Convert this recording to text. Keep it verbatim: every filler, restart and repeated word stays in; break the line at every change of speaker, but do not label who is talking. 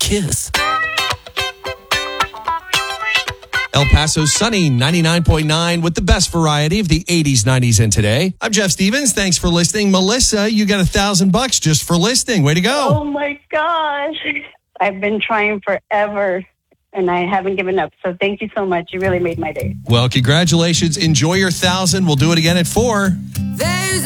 kiss.
El Paso's sunny, ninety-nine point nine with the best variety of the eighties, nineties, and today. I'm Jeff Stevens. Thanks for listening. Melissa, you got a thousand bucks just for listening. Way to go.
Oh, my gosh. I've been trying forever, and I haven't given up. So thank you so much. You really made my day.
Well, congratulations. Enjoy your thousand. We'll do it again at four.
There's